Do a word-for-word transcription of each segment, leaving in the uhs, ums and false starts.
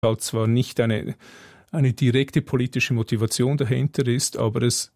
halt zwar nicht eine, eine direkte politische Motivation dahinter ist, aber es,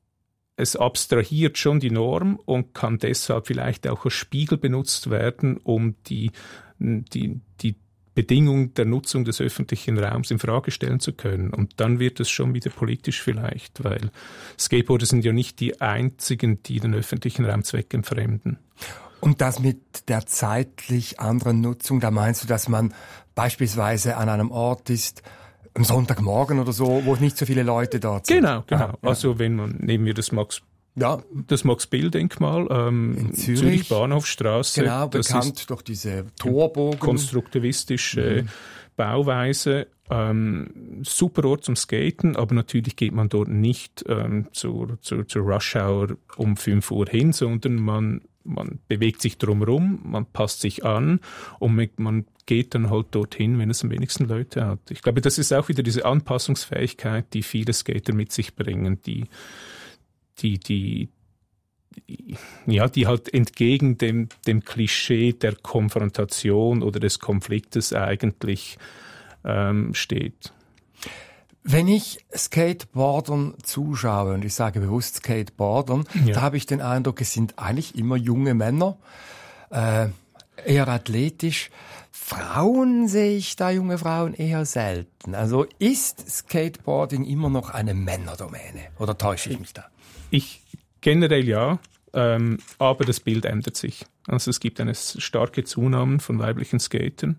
es abstrahiert schon die Norm und kann deshalb vielleicht auch als Spiegel benutzt werden, um die, die, die Bedingung der Nutzung des öffentlichen Raums in Frage stellen zu können. Und dann wird es schon wieder politisch vielleicht, weil Skateboarder sind ja nicht die einzigen, die den öffentlichen Raum zweckentfremden. Und das mit der zeitlich anderen Nutzung, da meinst du, dass man beispielsweise an einem Ort ist, am Sonntagmorgen oder so, wo nicht so viele Leute dort sind? Genau, genau. Ah, ja. Also wenn man, nehmen wir das Max Ja. Das Max-Bill-Denkmal, ähm, in Zürich, Zürich Bahnhofstraße. Genau, bekannt durch diese Torbogen. Konstruktivistische mhm. Bauweise. Ähm, super Ort zum Skaten, aber natürlich geht man dort nicht ähm, zur, zur, zur Rush-Hour um fünf Uhr hin, sondern man, man bewegt sich drumherum, man passt sich an und man geht dann halt dorthin, wenn es am wenigsten Leute hat. Ich glaube, das ist auch wieder diese Anpassungsfähigkeit, die viele Skater mit sich bringen, die Die, die, die, ja, die halt entgegen dem, dem Klischee der Konfrontation oder des Konfliktes eigentlich ähm, steht. Wenn ich Skateboardern zuschaue, und ich sage bewusst Skateboardern, Ja. da habe ich den Eindruck, es sind eigentlich immer junge Männer, äh, eher athletisch. Frauen sehe ich da, junge Frauen, eher selten. Also ist Skateboarding immer noch eine Männerdomäne? Oder täusche ich mich da? Ich generell ja, ähm, aber das Bild ändert sich. Also es gibt eine starke Zunahme von weiblichen Skatern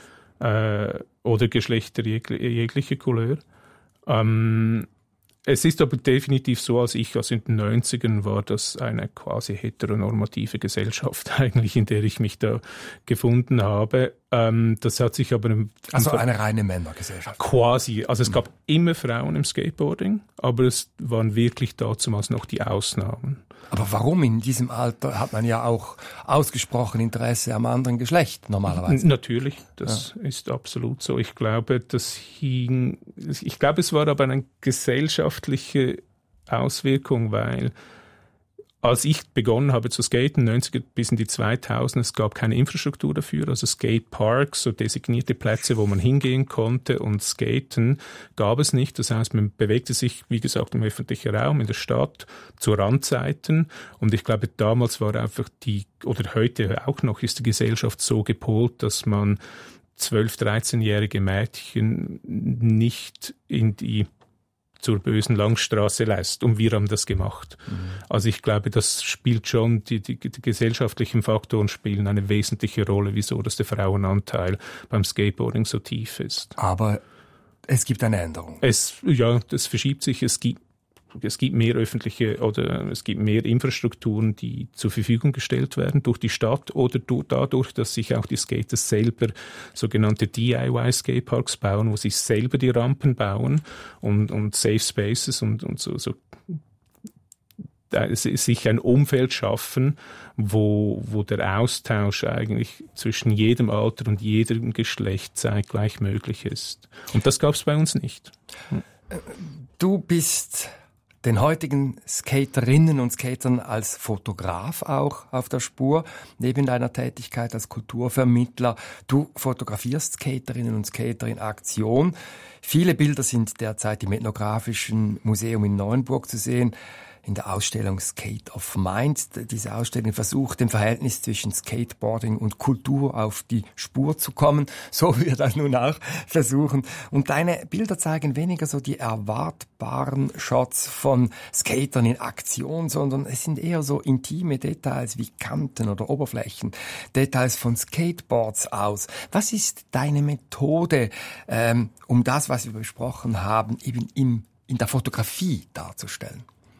äh, oder Geschlechter jeg- jeglicher Couleur. Ähm, es ist aber definitiv so, als ich, also in den neunzigern war das eine quasi heteronormative Gesellschaft eigentlich, in der ich mich da gefunden habe. Ähm, das hat sich aber... Im, also im eine reine Männergesellschaft. Quasi. Also es gab immer Frauen im Skateboarding, aber es waren wirklich damals noch die Ausnahmen. Aber warum? In diesem Alter hat man ja auch ausgesprochen Interesse am anderen Geschlecht normalerweise. Natürlich, das ja. ist absolut so. Ich glaube, das hing, ich glaube, es war aber eine gesellschaftliche Auswirkung, weil als ich begonnen habe zu skaten, neunziger bis in die zweitausender, es gab keine Infrastruktur dafür, also Skateparks, so designierte Plätze, wo man hingehen konnte und skaten, gab es nicht. Das heißt, man bewegte sich, wie gesagt, im öffentlichen Raum, in der Stadt, zu Randzeiten. Und ich glaube, damals war einfach die, oder heute auch noch, ist die Gesellschaft so gepolt, dass man zwölf-, dreizehnjährige Mädchen nicht in die zur bösen Langstraße lässt. Und wir haben das gemacht. Mhm. Also ich glaube, das spielt schon, die, die, die gesellschaftlichen Faktoren spielen eine wesentliche Rolle, wieso dass der Frauenanteil beim Skateboarding so tief ist. Aber es gibt eine Änderung. Es, ja, das verschiebt sich. Es gibt, es gibt mehr öffentliche oder es gibt mehr Infrastrukturen, die zur Verfügung gestellt werden durch die Stadt oder durch, dadurch, dass sich auch die Skater selber sogenannte D I Y-Skateparks bauen, wo sie selber die Rampen bauen und, und Safe Spaces und, und so, so sich ein Umfeld schaffen, wo, wo der Austausch eigentlich zwischen jedem Alter und jedem Geschlecht zeitgleich möglich ist. Und das gab es bei uns nicht. Hm. Du bist den heutigen Skaterinnen und Skatern als Fotograf auch auf der Spur, neben deiner Tätigkeit als Kulturvermittler. Du fotografierst Skaterinnen und Skater in Aktion. Viele Bilder sind derzeit im Ethnografischen Museum in Neuenburg zu sehen, in der Ausstellung Skate of Mind. Diese Ausstellung versucht, dem Verhältnis zwischen Skateboarding und Kultur auf die Spur zu kommen. So wir das nun auch versuchen. Und deine Bilder zeigen weniger so die erwartbaren Shots von Skatern in Aktion, sondern es sind eher so intime Details wie Kanten oder Oberflächen, Details von Skateboards aus. Was ist deine Methode, ähm, um das, was wir besprochen haben, eben im, in der Fotografie darzustellen?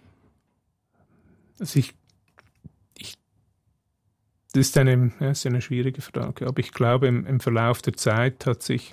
Also ich, ich, das ist eine, ja, ist eine schwierige Frage, aber ich glaube, im, im Verlauf der Zeit hat sich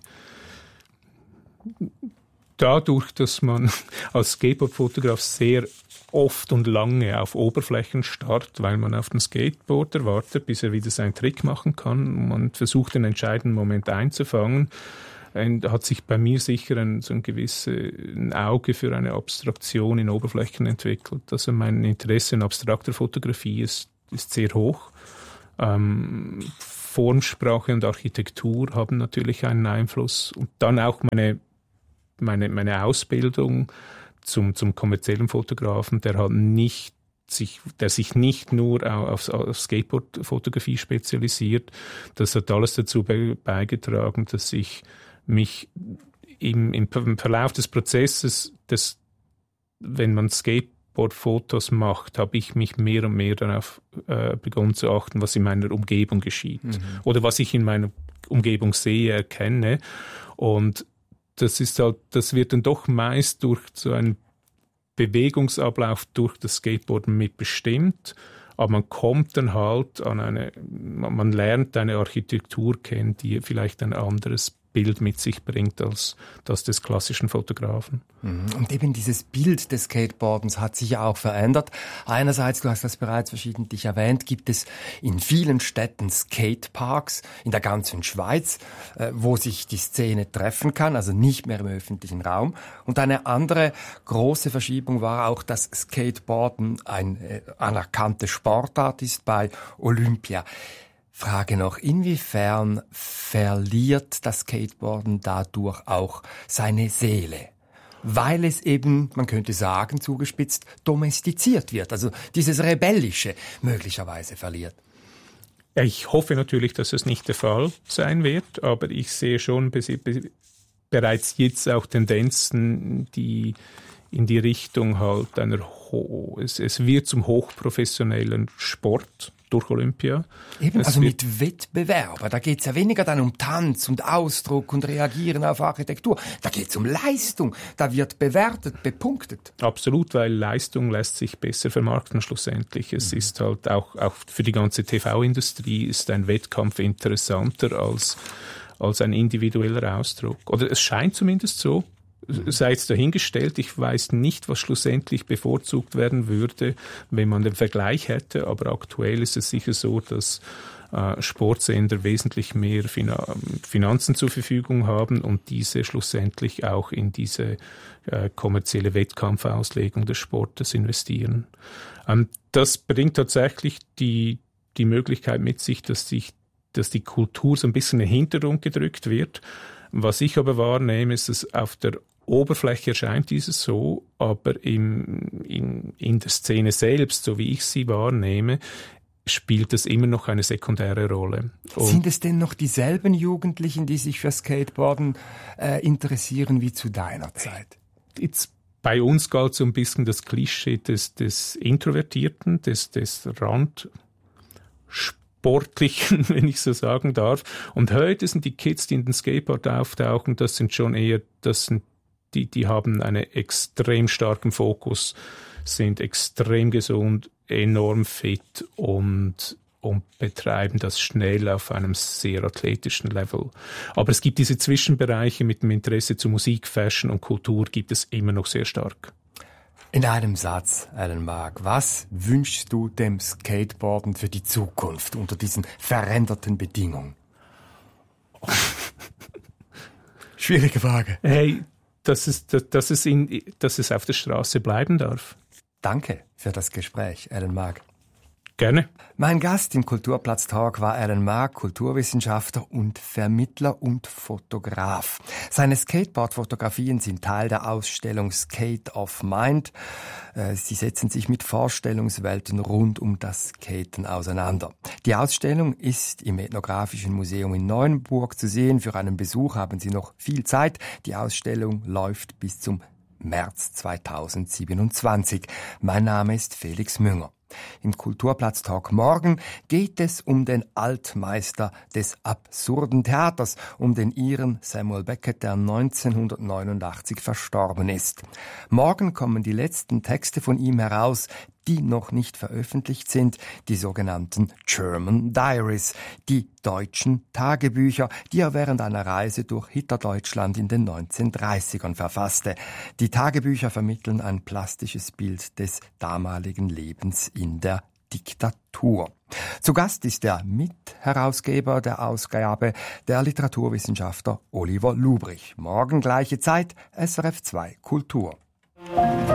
dadurch, dass man als Skateboard-Fotograf sehr oft und lange auf Oberflächen starrt, weil man auf den Skateboarder wartet, bis er wieder seinen Trick machen kann und man versucht, den entscheidenden Moment einzufangen, hat sich bei mir sicher ein, so ein gewisses ein Auge für eine Abstraktion in Oberflächen entwickelt. Also mein Interesse in abstrakter Fotografie ist, ist sehr hoch. Ähm, Formsprache und Architektur haben natürlich einen Einfluss. Und dann auch meine, meine, meine Ausbildung zum, zum kommerziellen Fotografen, der hat nicht sich, der sich nicht nur auf, auf Skateboard-Fotografie spezialisiert. Das hat alles dazu be- beigetragen, dass ich mich im, im Verlauf des Prozesses, des, wenn man Skateboard-Fotos macht, habe ich mich mehr und mehr darauf äh, begonnen zu achten, was in meiner Umgebung geschieht. Mhm. Oder was ich in meiner Umgebung sehe, erkenne. Und das ist halt, das wird dann doch meist durch so einen Bewegungsablauf durch das Skateboarden mitbestimmt, aber man kommt dann halt an eine, man lernt eine Architektur kennen, die vielleicht ein anderes Bild mit sich bringt als das des klassischen Fotografen. Und eben dieses Bild des Skateboardens hat sich ja auch verändert. Einerseits, du hast das bereits verschiedentlich erwähnt, gibt es in vielen Städten Skateparks in der ganzen Schweiz, wo sich die Szene treffen kann, also nicht mehr im öffentlichen Raum. Und eine andere große Verschiebung war auch, dass Skateboarden eine anerkannte Sportart ist bei Olympia. Frage noch, inwiefern verliert das Skateboarden dadurch auch seine Seele? Weil es eben, man könnte sagen, zugespitzt, domestiziert wird, also dieses Rebellische möglicherweise verliert. Ich hoffe natürlich, dass es nicht der Fall sein wird, aber ich sehe schon bereits jetzt auch Tendenzen, die in die Richtung halt einer, Ho- es, es wird zum hochprofessionellen Sport durch Olympia. Eben, es also mit Wettbewerber. Da geht es ja weniger dann um Tanz und Ausdruck und Reagieren auf Architektur. Da geht es um Leistung. Da wird bewertet, bepunktet. Absolut, weil Leistung lässt sich besser vermarkten schlussendlich. Es mhm. ist halt auch, auch für die ganze T V-Industrie ist ein Wettkampf interessanter als, als ein individueller Ausdruck. Oder es scheint zumindest so. Sei es dahingestellt, ich weiß nicht, was schlussendlich bevorzugt werden würde, wenn man den Vergleich hätte, aber aktuell ist es sicher so, dass äh, Sportsender wesentlich mehr Fina- Finanzen zur Verfügung haben und diese schlussendlich auch in diese äh, kommerzielle Wettkampfauslegung des Sportes investieren. Ähm, das bringt tatsächlich die, die Möglichkeit mit sich, dass, sich, dass die Kultur so ein bisschen in den Hintergrund gedrückt wird. Was ich aber wahrnehme, ist, dass auf der Oberfläche erscheint dieses so, aber im, in, in der Szene selbst, so wie ich sie wahrnehme, spielt es immer noch eine sekundäre Rolle. Und sind es denn noch dieselben Jugendlichen, die sich für Skateboarden äh, interessieren wie zu deiner Zeit? Jetzt bei uns galt so ein bisschen das Klischee des, des Introvertierten, des, des Randsportlichen, wenn ich so sagen darf. Und heute sind die Kids, die in den Skateboard auftauchen, das sind schon eher, das sind Die, die haben einen extrem starken Fokus, sind extrem gesund, enorm fit und, und betreiben das schnell auf einem sehr athletischen Level. Aber es gibt diese Zwischenbereiche mit dem Interesse zu Musik, Fashion und Kultur gibt es immer noch sehr stark. In einem Satz, Alan Maag, was wünschst du dem Skateboarden für die Zukunft unter diesen veränderten Bedingungen? Schwierige Frage. Hey, Dass es, dass, es in, dass es auf der Straße bleiben darf. Danke für das Gespräch, Alan Maag. Gerne. Mein Gast im Kulturplatz Talk war Alan Maag, Kulturwissenschaftler und Vermittler und Fotograf. Seine Skateboard-Fotografien sind Teil der Ausstellung Skate of Mind. Sie setzen sich mit Vorstellungswelten rund um das Skaten auseinander. Die Ausstellung ist im Ethnografischen Museum in Neuenburg zu sehen. Für einen Besuch haben Sie noch viel Zeit. Die Ausstellung läuft bis zum März zweitausendsiebenundzwanzig. Mein Name ist Felix Münger. Im Kulturplatz Talk morgen geht es um den Altmeister des absurden Theaters, um den Iren Samuel Beckett, der neunzehnhundertneunundachtzig verstorben ist. Morgen kommen die letzten Texte von ihm heraus, die noch nicht veröffentlicht sind, die sogenannten German Diaries, die deutschen Tagebücher, die er während einer Reise durch Hitlerdeutschland in den neunzehnhundertdreißigern verfasste. Die Tagebücher vermitteln ein plastisches Bild des damaligen Lebens in der Diktatur. Zu Gast ist der Mitherausgeber der Ausgabe, der Literaturwissenschaftler Oliver Lubrich. Morgen gleiche Zeit, S R F zwei Kultur.